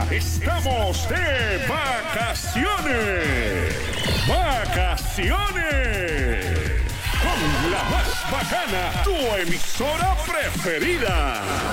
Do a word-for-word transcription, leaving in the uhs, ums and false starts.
estamos de vacaciones. ¡Vacaciones! Con la más bacana, tu emisora preferida.